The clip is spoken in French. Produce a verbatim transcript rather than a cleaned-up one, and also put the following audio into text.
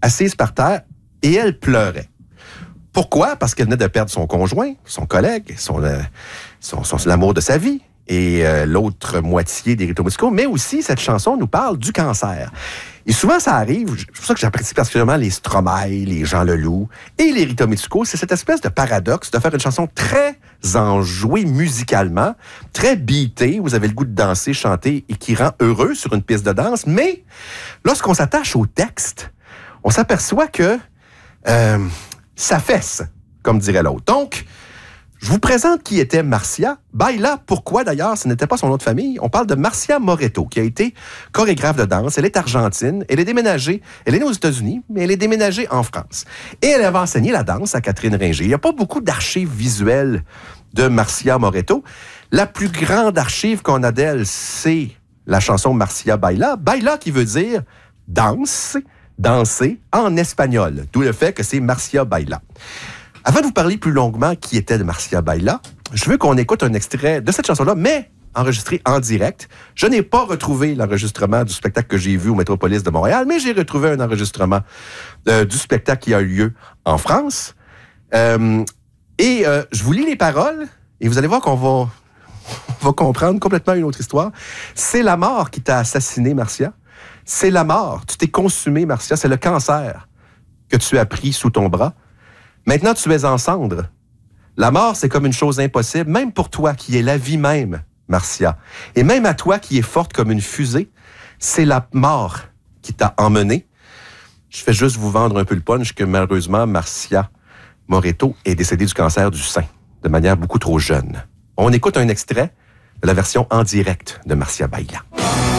assise par terre, et elle pleurait. Pourquoi? Parce qu'elle venait de perdre son conjoint, son collègue, son, euh, son, son, l'amour de sa vie, et euh, l'autre moitié des Ritos musicaux, mais aussi, cette chanson nous parle du cancer. Et souvent, ça arrive, c'est pour ça que j'apprécie particulièrement les Stromae, les Jean Leloup et les Ritos musicaux, c'est cette espèce de paradoxe de faire une chanson très enjouée musicalement, très beatée, vous avez le goût de danser, chanter, et qui rend heureux sur une piste de danse, mais lorsqu'on s'attache au texte, on s'aperçoit que euh, ça fesse, comme dirait l'autre. Donc, je vous présente qui était Marcia. Baila, pourquoi d'ailleurs, ce n'était pas son nom de famille. On parle de Marcia Moretto, qui a été chorégraphe de danse. Elle est argentine, elle est déménagée, elle est née aux États-Unis, mais elle est déménagée en France. Et elle avait enseigné la danse à Catherine Ringer. Il n'y a pas beaucoup d'archives visuelles de Marcia Moretto. La plus grande archive qu'on a d'elle, c'est la chanson Marcia Baila. Baila qui veut dire danse, danser en espagnol. D'où le fait que c'est Marcia Baila. Avant de vous parler plus longuement qui était de Marcia Baila, je veux qu'on écoute un extrait de cette chanson-là, mais enregistré en direct. Je n'ai pas retrouvé l'enregistrement du spectacle que j'ai vu au Métropolis de Montréal, mais j'ai retrouvé un enregistrement euh, du spectacle qui a eu lieu en France. Euh, et euh, je vous lis les paroles, et vous allez voir qu'on va, on va comprendre complètement une autre histoire. C'est la mort qui t'a assassiné, Marcia. C'est la mort. Tu t'es consumé, Marcia. C'est le cancer que tu as pris sous ton bras. Maintenant, tu es en cendres. La mort, c'est comme une chose impossible, même pour toi qui es la vie même, Marcia. Et même à toi qui es forte comme une fusée, c'est la mort qui t'a emmené. Je fais juste vous vendre un peu le punch que malheureusement, Marcia Moretto est décédée du cancer du sein, de manière beaucoup trop jeune. On écoute un extrait de la version en direct de Marcia Baila.